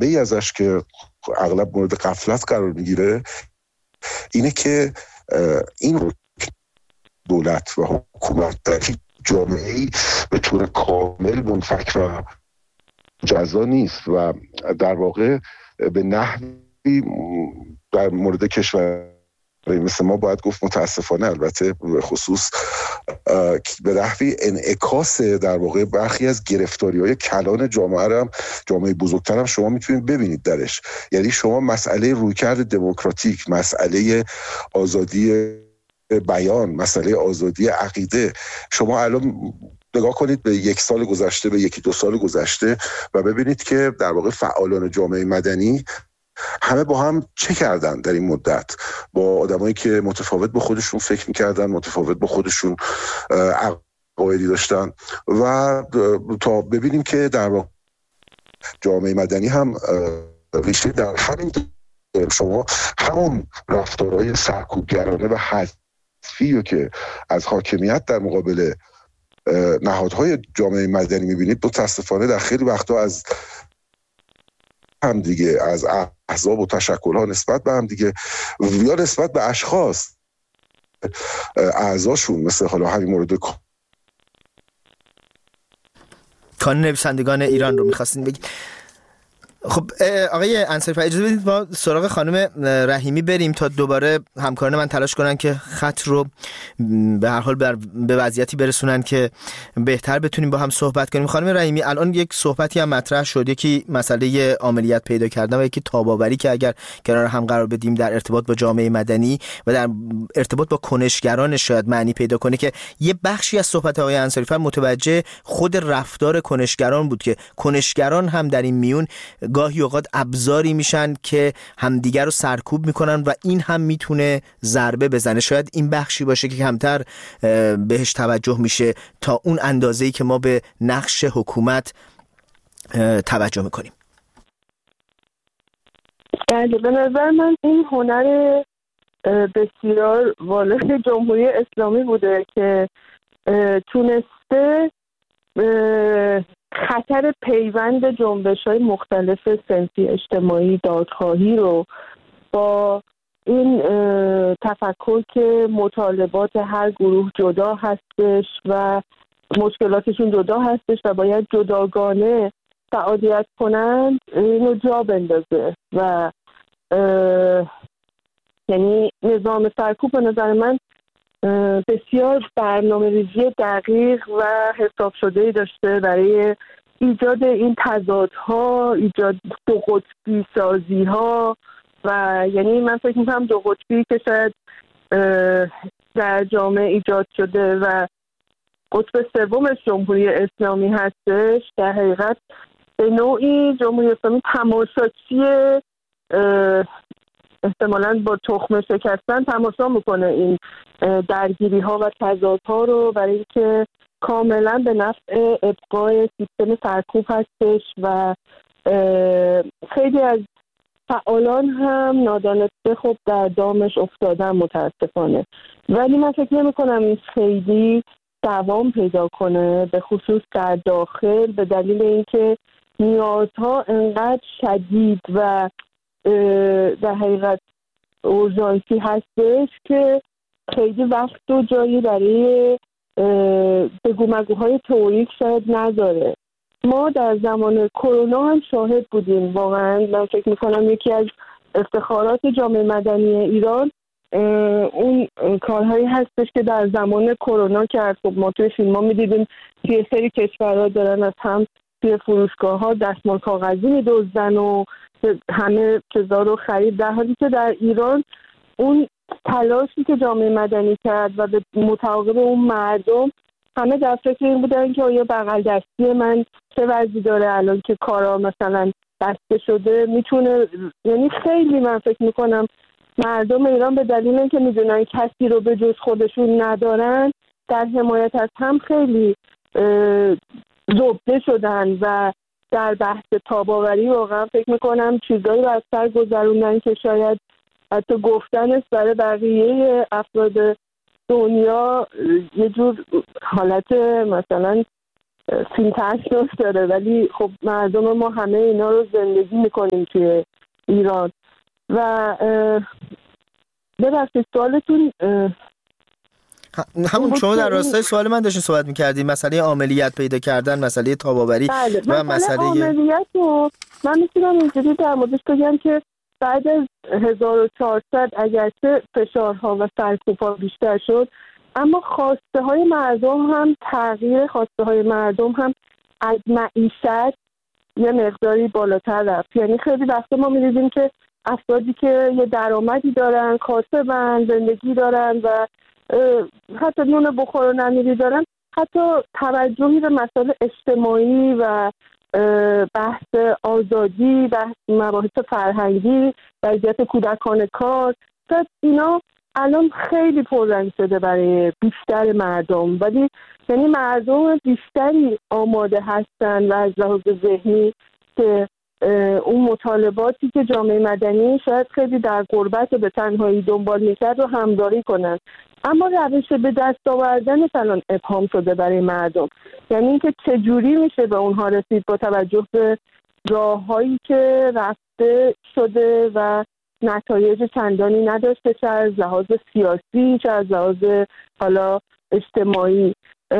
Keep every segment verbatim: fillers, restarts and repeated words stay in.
جنبه ای ازش که اغلب مورد غفلت قرار میگیره اینه که این دولت و حکومت در جامعه‌ای به طور کامل منفک و جزا نیست و در واقع به نحوی در مورد کشور مثل ما باید گفت متاسفانه البته به خصوص به نحوی انعکاس در واقع برخی از گرفتاری‌های کلان جامعه هم جامعه بزرگتر هم شما میتونید ببینید درش. یعنی شما مسئله رویکرد دموکراتیک، مسئله آزادی بیان، مسئله آزادی عقیده، شما الان نگاه کنید به یک سال گذشته، به یکی دو سال گذشته و ببینید که در واقع فعالان جامعه مدنی همه با هم چه کردن در این مدت، با آدمایی که متفاوت با خودشون فکر میکردن، متفاوت با خودشون عقایدی داشتن و تا ببینیم که در واقع جامعه مدنی هم ریشه در همین شما همون رفتارهای سرکوبگرانه و حذفی رو که از حاکمیت در مقابل نهادهای جامعه مدنی میبینید متاسفانه در خیلی وقتا از هم دیگه، از احزاب و تشکل‌ها نسبت به هم دیگه یا نسبت به اشخاص اعضاشون، مثل حالا همین مورد کانون نویسندگان ایران رو می‌خواستین بگید. خب آقای انصاری‌فر اجازه بدید ما سراغ خانم رحیمی بریم تا دوباره همکاران من تلاش کنن که خط رو به هر حال به وضعیتی برسونن که بهتر بتونیم با هم صحبت کنیم. خانم رحیمی، الان یک صحبتی هم مطرح شد، یکی مسئله عاملیت پیدا کردن و یکی تاب‌آوری که اگر کنار هم قرار بدیم در ارتباط با جامعه مدنی و در ارتباط با کنشگران شاید معنی پیدا کنه، که یه بخشی از صحبت آقای انصاری‌فر متوجه خود رفتار کنشگران بود که کنشگران هم در این میون گاهی اوقات ابزاری میشن که همدیگر رو سرکوب میکنن و این هم میتونه ضربه بزنه. شاید این بخشی باشه که کمتر بهش توجه میشه تا اون اندازه‌ای که ما به نقش حکومت توجه میکنیم. بله، به نظر من این هنر بسیار والای جمهوری اسلامی بوده که تونسته خطر پیوند جنبش‌های مختلف صنفی اجتماعی دادخواهی رو با این تفکر که مطالبات هر گروه جدا هستش و مشکلاتشون جدا هستش و باید جداگانه فعالیت کنند اینو جا بندازه و یعنی نظام سرکوب به نظر من بسیار برنامه ریزی دقیق و حساب شده‌ای داشته برای ایجاد این تضادها، ایجاد دو قطبی سازی ها و یعنی من فکر میکنم دو قطبی که شاید در جامعه ایجاد شده و قطب سومش جمهوری اسلامی هستش، در حقیقت به نوعی جمهوری اسلامی تماشاچی احتمالاً با تخم شکستن تماشا میکنه این درگیری ها و تضادها رو، برای اینکه کاملا به نفع ابقای سیستم سرکوب هستش و خیلی از فعالان هم نادانسته خب در دامش افتادن متاسفانه. ولی من فکر نمی کنم این خیلی دوام پیدا کنه، به خصوص در داخل، به دلیل اینکه نیازها انقدر شدید و در حقیقت اورژانسی هستش که خیلی وقت و جایی برای بگو مگوهای تئوریک شاید نداره. ما در زمان کرونا هم شاهد بودیم. واقعا من فکر میکنم یکی از افتخارات جامعه مدنی ایران اون کارهایی هستش که در زمان کرونا کرد. خب ما توی فیلم ها میدیدیم توی سری کشورها دارن از هم توی فروشگاه ها دستمال کاغذی میدزدن و همه چیزا رو خرید، در حالی که در ایران اون تلاشی که جامعه مدنی کرد و به متعاقب اون مردم همه در فکر این بودن که آیا بغل دستی من چه وضعی داره الان که کارا مثلا بسته شده میتونه، یعنی خیلی من فکر میکنم مردم ایران به دلیل اینکه میدونن کسی رو به جز خودشون ندارن در حمایت از هم خیلی زبده شدن و در بحث تاب‌آوری واقعا فکر میکنم چیزایی رو از سر گذروندن که شاید حتی گفتنش برای بقیه افراد دنیا یه جور حالت مثلا فیلم تشناس داره، ولی خب مردم ما همه اینا رو زندگی میکنیم توی ایران. و ببخشید سوالتون همون شما در راستای سوال من داشتین صحبت می‌کردیم، مسئله عاملیت پیدا کردن، مسئله تاب‌آوری و مسئله عاملیت رو من میتونم اینجوری در موردش بگم که بعد از هزار و چهارصد اگرچه فشارها و سرکوب‌ها بیشتر شد، اما خواسته های مردم هم تغییر خواسته های مردم هم از معیشت یه مقداری بالاتر رفت. یعنی خیلی وقتا ما می‌دیدیم که افرادی که یه درآمدی دارن، کاسبن، زندگی دارن و حتی نون بخور و نمیری دارن، حتی توجهی به مسائل اجتماعی و بحث آزادی، بحث مباحث فرهنگی، وضعیت کودکان کار، تا اینا الان خیلی پررنگ شده برای بیشتر مردم، ولی یعنی مردم بیشتری آماده هستن و از لحاظ ذهنی که اون مطالباتی که جامعه مدنی شاید خیلی در غربت و به تنهایی دنبال میکرد رو همداری کنن. اما روش به دست آوردنش الان ابهام شده برای مردم، یعنی اینکه چجوری میشه به اونها رسید با توجه به راههایی که رفته شده و نتایج چندانی نداشته، چه از لحاظ سیاسی چه از لحاظ حالا اجتماعی.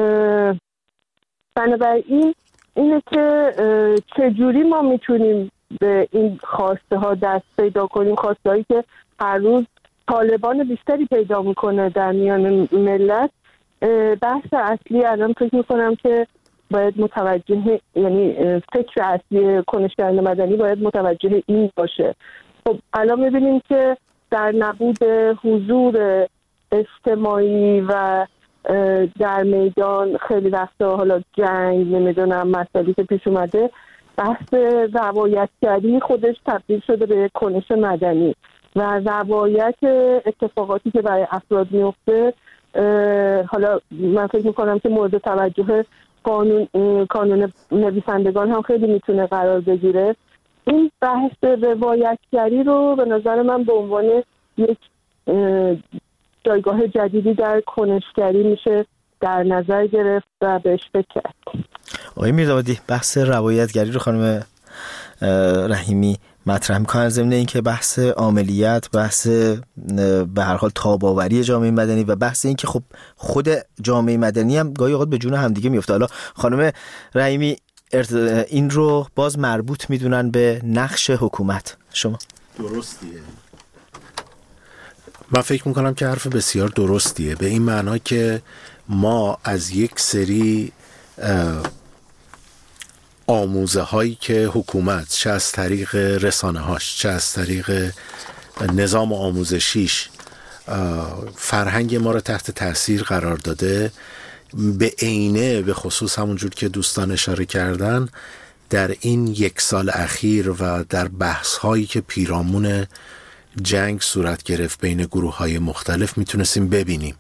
بنابراین اینه که چجوری ما میتونیم به این خواسته ها دست پیدا کنیم، خواسته هایی که هر روز طالبان بیشتری پیدا میکنه در میان ملت. بحث اصلی الان فکر میکنم که باید متوجه، یعنی فکر اصلی کنشگران مدنی باید متوجه این باشه. خب الان میبینیم که در نبود حضور اجتماعی و در میدان خیلی وقتا حالا جنگ، نمیدونم مسائلی که پیش اومده، بحث روایتگری خودش تبدیل شده به کنش مدنی و روایت اتفاقاتی که برای افراد میفته. حالا من فکر میکنم که مورد توجه قانون کانون نویسندگان هم خیلی میتونه قرار بگیره. این بحث روایتگری رو به نظر من به عنوان یک جایگاه جدیدی در کنشگری میشه در نظر گرفت و بهش فکر کرد. آقای میردامادی، بحث روایتگری رو خانم رحیمی مطرح میکنن، ضمن این که بحث عاملیت، بحث به هر حال تاب‌آوری جامعه مدنی و بحث این که خب خود جامعه مدنی هم گاهی اوقات به جون همدیگه میفته. حالا خانم رحیمی این رو باز مربوط میدونن به نقش حکومت. شما درستیه. من فکر میکنم که حرف بسیار درستیه، به این معنا که ما از یک سری آموزه هایی که حکومت چه از طریق رسانه هاش چه از طریق نظام آموزشیش فرهنگ ما رو تحت تاثیر قرار داده، به عینه به خصوص همونجور که دوستان اشاره کردن در این یک سال اخیر و در بحث هایی که پیرامون جنگ صورت گرفت بین گروه های مختلف میتونستیم ببینیم.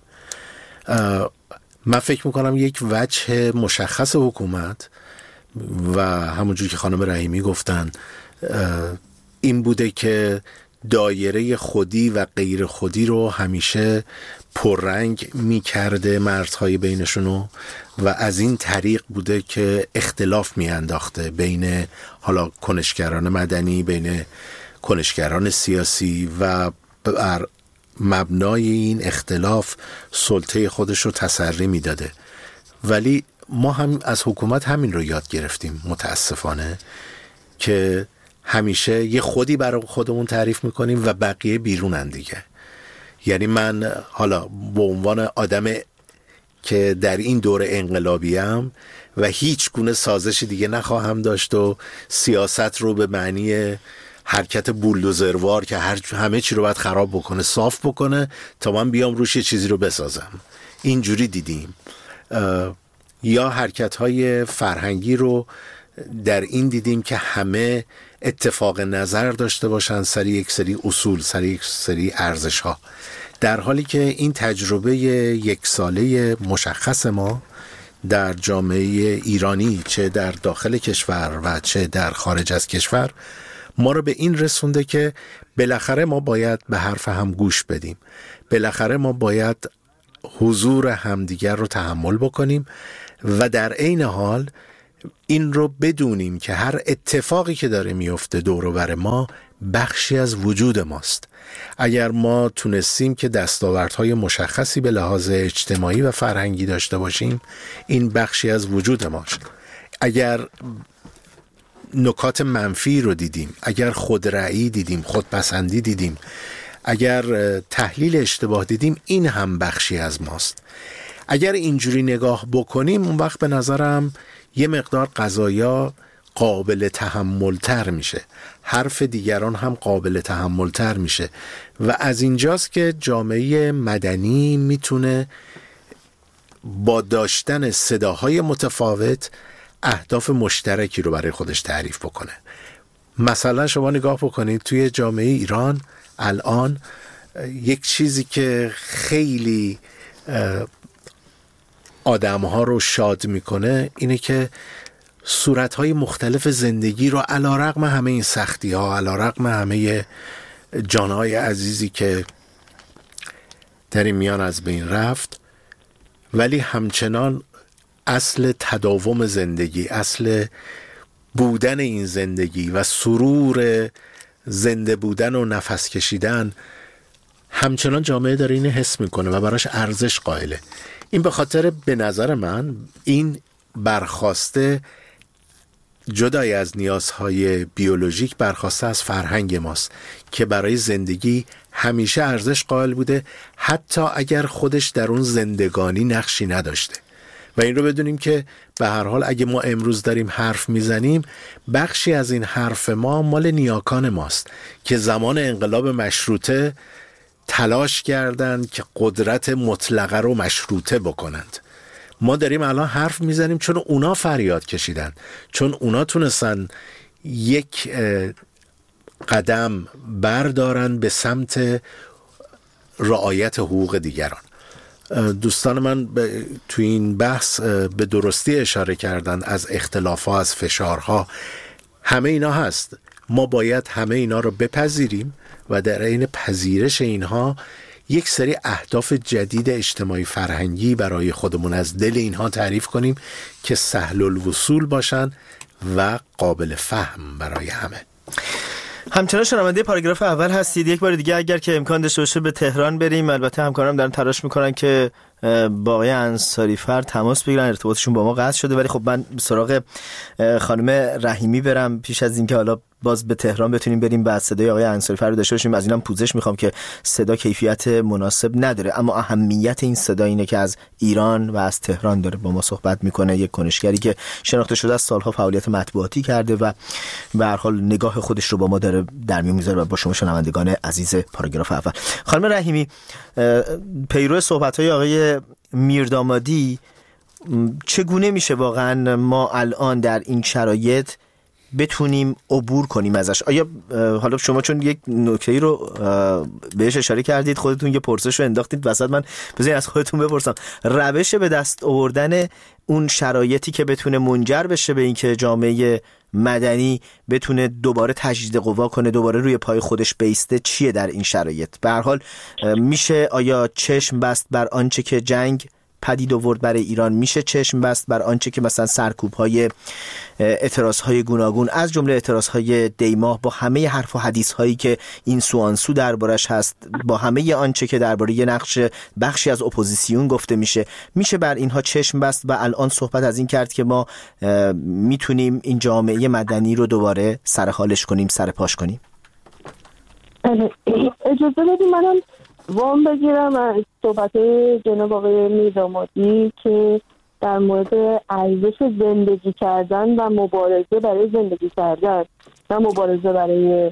من فکر میکنم یک وجه مشخص حکومت و همونجور که خانم رحیمی گفتن این بوده که دایره خودی و غیر خودی رو همیشه پررنگ میکرده مردهای بینشونو و از این طریق بوده که اختلاف میانداخته بین حالا کنشگران مدنی، بین کنشگران سیاسی و بر مبنای این اختلاف سلطه خودش رو تسری میداده. ولی ما هم از حکومت همین رو یاد گرفتیم متاسفانه، که همیشه یه خودی برای خودمون تعریف میکنیم و بقیه بیرونن دیگه. یعنی من حالا به عنوان آدم که در این دوره انقلابیم و هیچ گونه سازش دیگه نخواهم داشت و سیاست رو به معنی حرکت بولدوزروار که هر همه چی رو باید خراب بکنه، صاف بکنه تا من بیام روش یه چیزی رو بسازم، اینجوری دیدیم. یا حرکت‌های فرهنگی رو در این دیدیم که همه اتفاق نظر داشته باشن سر یک سری اصول، سر یک سری ارزش‌ها، در حالی که این تجربه یک ساله مشخص ما در جامعه ایرانی چه در داخل کشور و چه در خارج از کشور ما رو به این رسونده که بالاخره ما باید به حرف هم گوش بدیم، بالاخره ما باید حضور همدیگر رو تحمل بکنیم و در عین حال این رو بدونیم که هر اتفاقی که داره میفته دور و بر ما بخشی از وجود ماست. اگر ما تونستیم که دستاوردهای مشخصی به لحاظ اجتماعی و فرهنگی داشته باشیم، این بخشی از وجود ماست. اگر نکات منفی رو دیدیم، اگر خودرأیی دیدیم، خودپسندی دیدیم، اگر تحلیل اشتباه دیدیم، این هم بخشی از ماست. اگر اینجوری نگاه بکنیم، اون وقت به نظرم یه مقدار قضایا قابل تحمل تر میشه، حرف دیگران هم قابل تحمل تر میشه و از اینجاست که جامعه مدنی میتونه با داشتن صداهای متفاوت اهداف مشترکی رو برای خودش تعریف بکنه. مثلا شما نگاه بکنید توی جامعه ایران الان یک چیزی که خیلی آدم‌ها رو شاد میکنه اینه که صورت‌های مختلف زندگی رو علی‌رغم همه این سختی‌ها، علی‌رغم همه جان‌های عزیزی که در این میان از بین رفت، ولی همچنان اصل تداوم زندگی، اصل بودن این زندگی و سرور زنده بودن و نفس کشیدن همچنان جامعه داره اینو حس میکنه و براش ارزش قائله. این به خاطر به نظر من این برخواسته جدای از نیازهای بیولوژیک برخواسته از فرهنگ ماست که برای زندگی همیشه ارزش قائل بوده، حتی اگر خودش در اون زندگانی نقشی نداشته. و این رو بدونیم که به هر حال اگه ما امروز داریم حرف میزنیم، بخشی از این حرف ما مال نیاکان ماست که زمان انقلاب مشروطه تلاش کردند که قدرت مطلقه رو مشروطه بکنند. ما داریم الان حرف میزنیم چون اونا فریاد کشیدن، چون اونا تونستن یک قدم بردارن به سمت رعایت حقوق دیگران. دوستان من تو این بحث به درستی اشاره کردن از اختلاف‌ها، از فشارها، همه اینا هست. ما باید همه اینا رو بپذیریم و در عین پذیرش اینها یک سری اهداف جدید اجتماعی فرهنگی برای خودمون از دل اینها تعریف کنیم که سهل الوصول باشن و قابل فهم برای همه. همچنان شنونده پاراگراف اول هستید. یک بار دیگه اگر که امکان داشته باشه به تهران بریم. البته همکارانم دارن تلاش میکنن که با آقای انصاریفر تماس بگیرن، ارتباطشون با ما قطع شده، ولی خب من سراغ خانم رحیمی برم پیش از اینکه حالا باز به تهران بتونیم بریم بعد صدای آقای انصاریفر رو داشته باشیم. از اینم پوزش میخوام که صدا کیفیت مناسب نداره، اما اهمیت این صدا اینه که از ایران و از تهران داره با ما صحبت میکنه. یک کنشگری که شناخته شده از سالها فعالیت مطبوعاتی کرده و به هر حال نگاه خودش رو با ما داره در میون میذاره و با شما شنوندگان عزیز پاراگراف اول. خانم رحیمی، پیرو صحبت‌های آقای میردامادی، چگونه میشه واقعا ما الان در این شرایط بتونیم عبور کنیم ازش؟ آیا حالا شما چون یک نکته‌ای رو بهش اشاره کردید، خودتون یه پرسش رو انداختید وسط، من بذارید از خودتون بپرسم، روش به دست آوردن اون شرایطی که بتونه منجر بشه به اینکه جامعه مدنی بتونه دوباره تجدید قوا کنه، دوباره روی پای خودش بیسته، چیه در این شرایط؟ به هر حال میشه آیا چشم بست بر آنچه که جنگ پدید آورد برای ایران؟ میشه چشم بست بر آنچه که مثلا سرکوب‌های اعتراض‌های گوناگون از جمله اعتراض‌های دیماه با همه حرف و حدیث‌هایی که این سو آن سو دربارش هست، با همه آنچه که درباره یه نقش بخشی از اپوزیسیون گفته میشه، میشه بر اینها چشم بست و الان صحبت از این کرد که ما میتونیم این جامعه مدنی رو دوباره سر حالش کنیم، سر پاش کنیم؟ اجازه بدید منم وام بگیرم از صحبت جناب آقای میردامادی که در مورد ارزش زندگی کردن و مبارزه برای زندگی کردن و مبارزه برای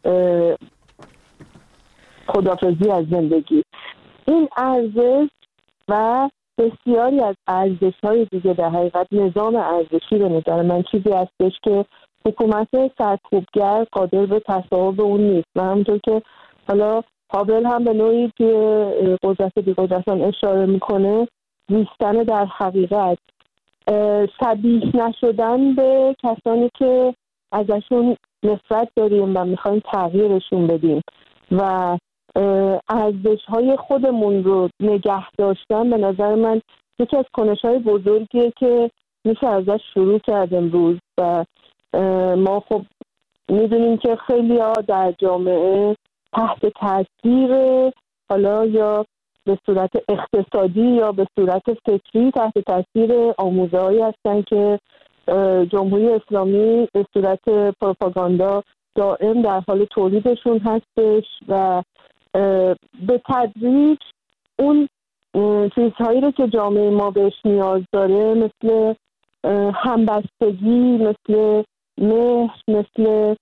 خداحافظی از زندگی، این ارزش و بسیاری از ارزش‌های دیگه در حقیقت نظام ارزشی به نظر من چیزی هستش که حکومت سرکوبگر قادر به تصاحب اون نیست و همونطور که حالا هابل هم به نوعی توی قدرت بی قدرتان اشاره میکنه، زیستن در حقیقت، شبیه نشدن به کسانی که ازشون نفرت داریم و میخوایم تغییرشون بدیم و ارزش‌های خودمون رو نگه داشتن به نظر من یکی از کنش‌های بزرگیه که میشه ازش شروع کرد امروز و ما خب میدونیم که خیلی ها در جامعه تحت تاثیر حالا یا به صورت اقتصادی یا به صورت فکری تحت تاثیر آموزه‌هایی هستن که جمهوری اسلامی به صورت پروپاگاندا دائم در حال تولیدشون هستش و به تدریج اون چیزهایی رو که جامعه ما بهش نیاز داره مثل همبستگی، مثل مهر، مثل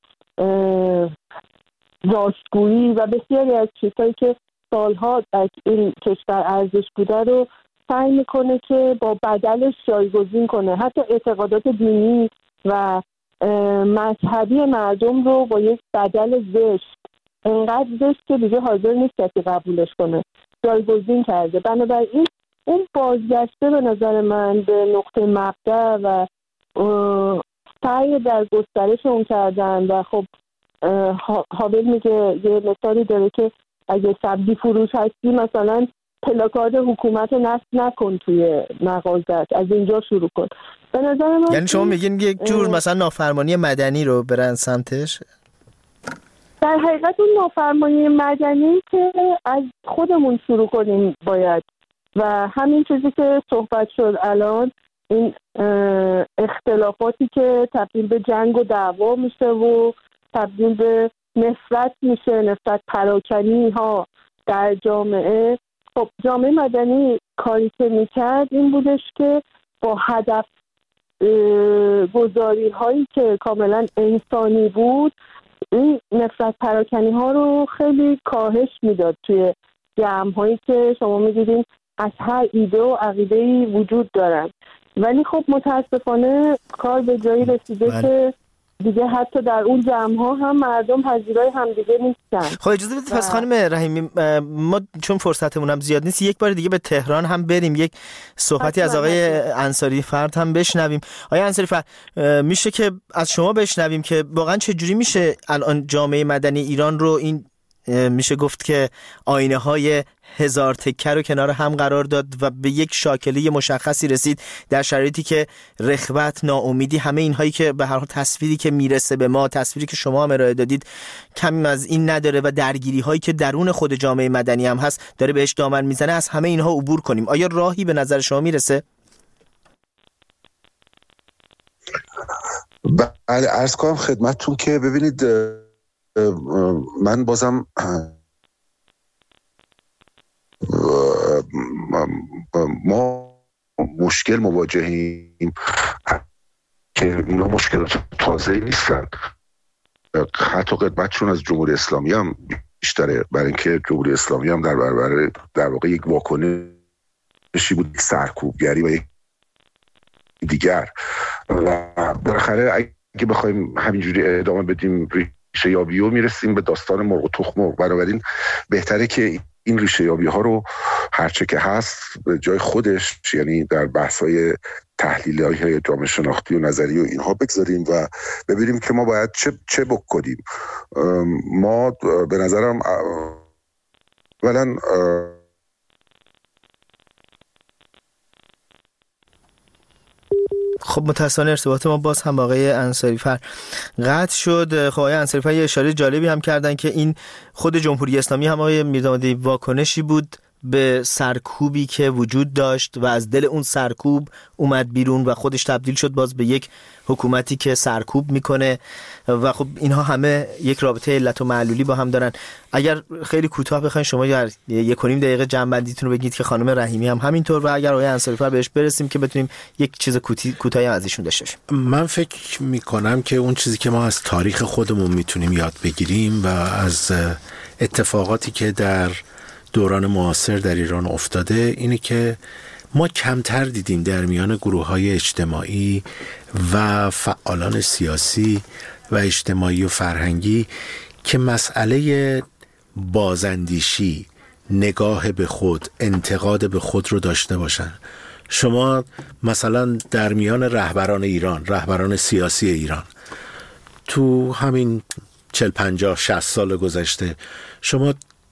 راستگویی و بسیاری از چیزهایی که سالها در این کشور ارزش بوده رو سعی میکنه که با بدلش جایگزین کنه. حتی اعتقادات دینی و مذهبی مردم رو با یک بدل زشت، انقدر زشت که دیگه حاضر نیست کسی قبولش کنه، جایگزین کرده. بنابراین اون بازگشته به نظر من به نقطه مبدأ و سعی در گسترش اون کردن و خب حابل میگه یه مثالی داره که اگه سبزی فروش هستی مثلا پلاکارد حکومت نصب نکن توی مغازت، از اینجا شروع کن. به نظر من یعنی شما میگین یک جور مثلا نافرمانی مدنی رو برن سمتش؟ در حقیقت اون نافرمانی مدنی که از خودمون شروع کنیم باید و همین چیزی که صحبت شد الان، این اختلافاتی که تبدیل به جنگ و دعوا میشه و تبدیل به نفرت میشه، نفرت پراکنی ها در جامعه. خب جامعه مدنی کاری که میکرد این بودش که با هدف گذاری هایی که کاملا انسانی بود این نفرت پراکنی ها رو خیلی کاهش میداد توی جمع هایی که شما میدیدین از هر ایده و عقیده‌ای وجود دارن. ولی خب متاسفانه کار به جایی رسیده من... که دیگه حتی در اون جمع‌ها هم مردم پذیرای همدیگه نیستن. خب اجازه بدید پس خانم رحیمی ما چون فرصتمون هم زیاد نیست یک بار دیگه به تهران هم بریم، یک صحبتی از آقای انصاری فرد هم بشنویم. آقای انصاری فرد میشه که از شما بشنویم که واقعا چه جوری میشه الان جامعه مدنی ایران رو، این میشه گفت که آینه های هزار تکه رو کنار هم قرار داد و به یک شاکله مشخصی رسید در شرایطی که رغبت، ناامیدی، همه اینهایی که به هر حال تصویری که میرسه به ما، تصویری که شما هم ارائه دادید کمی از این نداره و درگیری هایی که درون خود جامعه مدنی هم هست داره بهش دامن میزنه، از همه اینها عبور کنیم. آیا راهی به نظر شما میرسه؟ بله، عرض کنم خدمتتون که ببینید من بازم ما مشکل مواجهیم که اینا مشکلات تازه نیستن، حتی قدمتشون از جمهوری اسلامی هم بیشتره، برای اینکه جمهوری اسلامی هم در برابر در واقع یک واکنشی بود، سرکوبگری و یک دیگر و بالاخره اگه بخوایم همینجوری ادامه بدیم ریشه یابی رو میرسیم به داستان مرغ و تخم مرغ. بنابراین بهتره که این ریشه یابی ها رو هرچه که هست به جای خودش، یعنی در بحث‌های تحلیلی های جامعه شناختی و نظری و اینها بگذاریم و ببینیم که ما باید چه چه بکنیم. ما به نظرم اولا خب متأسفانه ارتباط ما باز هم آقای انصاری فر قطع شد. خب آقای انصاری فر یه اشاره جالبی هم کردن که این خود جمهوری اسلامی هم آقای میردامادی واکنشی بود به سرکوبی که وجود داشت و از دل اون سرکوب اومد بیرون و خودش تبدیل شد باز به یک حکومتی که سرکوب میکنه و خب اینها همه یک رابطه علت و معلولی با هم دارن. اگر خیلی کوتاه بخواید شما یا یک و نیم دقیقه جمع‌بندیتون رو بگید که خانم رحیمی هم همینطور و اگر آقای انصاری فر بهش برسیم که بتونیم یک چیز کوتاهی از ایشون داشته باشیم. من فکر میکنم که اون چیزی که ما از تاریخ خودمون میتونیم یاد بگیریم و از اتفاقاتی که در دوران معاصر در ایران افتاده اینه که ما کمتر دیدیم در میان گروه‌های اجتماعی و فعالان سیاسی و اجتماعی و فرهنگی که مسئله بازاندیشی، نگاه به خود، انتقاد به خود رو داشته باشن. شما مثلا در میان رهبران ایران، رهبران سیاسی ایران تو همین چل پنجاه شصت سال گذشته شما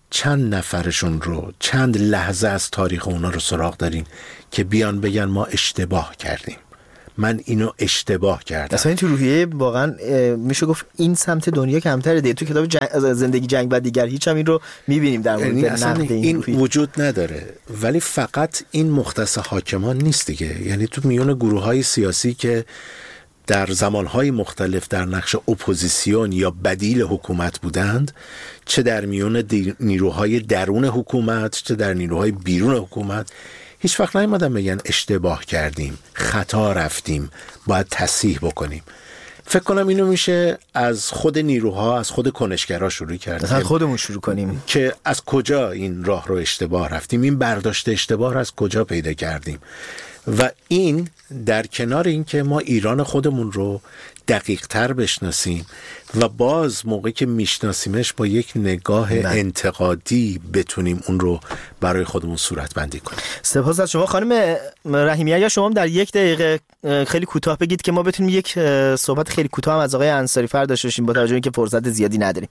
چند نفرشون رو، چند لحظه از تاریخ اونا رو سراغ دارین که بیان بگن ما اشتباه کردیم، من اینو اشتباه کردم؟ اصلا این تو روحیه واقعا میشه گفت این سمت دنیا کمتره دیگه. تو کتاب جنگ، زندگی جنگ و دیگر هیچ هم این رو میبینیم در مورد نقد این, این روحیه. وجود نداره. ولی فقط این مختص حاکمان نیست دیگه، یعنی تو میون گروه‌های سیاسی که در زمانهای مختلف در نقش اپوزیسیون یا بدیل حکومت بودند، چه در میون نیروهای درون حکومت چه در نیروهای بیرون حکومت، هیچ وقت نیومدن بگن اشتباه کردیم، خطا رفتیم، باید تصحیح بکنیم. فکر کنم اینو میشه از خود نیروها، از خود کنشگرها شروع کرد، از خودمون شروع کنیم که از کجا این راه رو اشتباه رفتیم، این برداشت اشتباه رو از کجا پیدا کردیم. و این در کنار این که ما ایران خودمون رو دقیق تر بشناسیم و باز موقعی که میشناسیمش با یک نگاه من. انتقادی بتونیم اون رو برای خودمون صورت بندی کنیم. سپاس از شما خانم رحیمی. اگر شما در یک دقیقه خیلی کوتاه بگید که ما بتونیم یک صحبت خیلی کوتاه هم از آقای انصاری فر داشته باشیم با توجه به اینکه فرصت زیادی نداریم.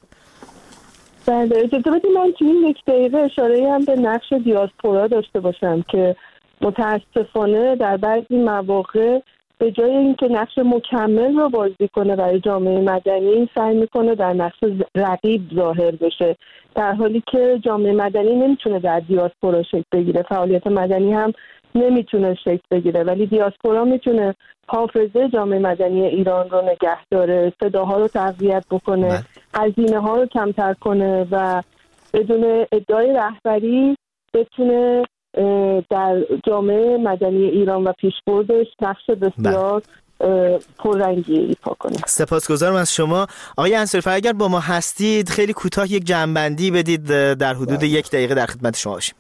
بله اجازه بدید من تو این یک دقیقه اشاره هم به نقش دیاسپورا داشته باشم که متاسفانه در بعضی مواقع به جای اینکه نقش مکمل رو بازی کنه برای جامعه مدنی، سعی میکنه در نقش رقیب ظاهر بشه، در حالی که جامعه مدنی نمیتونه در دیاسپورا شکل بگیره، فعالیت مدنی هم نمیتونه شکل بگیره، ولی دیاسپورا میتونه حافظه جامعه مدنی ایران رو نگه داره، صداها رو تقویت بکنه، هزینه ها رو کمتر کنه و بدون ادعای رهبری بتونه در جامعه مدنی ایران و پیشبردش نقش بسیار پررنگی ایفا کنه. سپاسگزارم از شما آقای انصاری. اگر با ما هستید خیلی کوتاه یک جمع‌بندی بدید، در حدود بله. یک دقیقه در خدمت شما باشیم.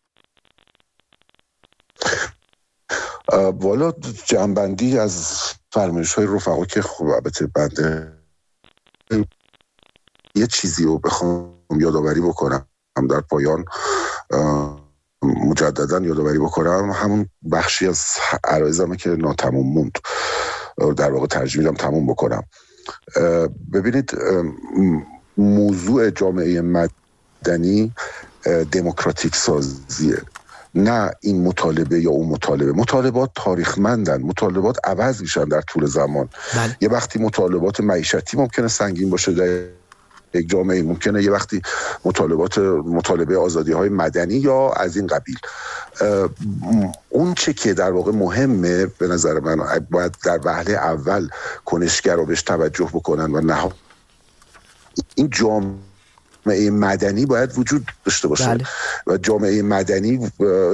والا جمع‌بندی از فرمایش‌های رفقا که خب البته بنده یه چیزی رو بخوام یادآوری بکنم هم در پایان مجددا یادآوری بکنم، همون بخشی از عرایزمه که ناتمام موند، در واقع ترجیح میدم تموم بکنم. ببینید موضوع جامعه مدنی دموکراتیک سازیه، نه این مطالبه یا اون مطالبه. مطالبات تاریخمندن، مطالبات عوض میشن در طول زمان. بله. یه وقتی مطالبات معیشتی ممکنه سنگین باشه در یک جامعه، ممکنه یه وقتی مطالبات مطالبه آزادی‌های مدنی یا از این قبیل. اون چه که در واقع مهمه به نظر من باید در وهله اول کنشگرها بهش توجه بکنن و نه این جامعه مدنی باید وجود داشته باشه. بله. و جامعه مدنی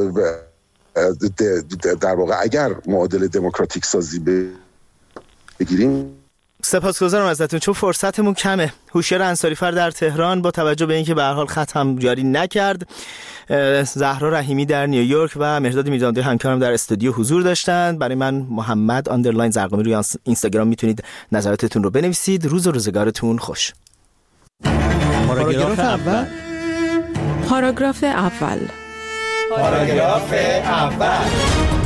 در واقع اگر معادل دموکراتیک سازی بگیریم. سپاسگزارم ازتون چون فرصتمون کمه. هوشیار انصاری فر در تهران با توجه به اینکه به هر حال خط هم جاری نکرد، زهرا رحیمی در نیویورک و مهرداد میرزادی همکارم در استودیو حضور داشتند. برای من محمد آندرلاین زرقامی روی اینستاگرام میتونید نظراتتون رو بنویسید. روز و روزگارتون خوش. پاراگراف اول پاراگراف اول پاراگراف اول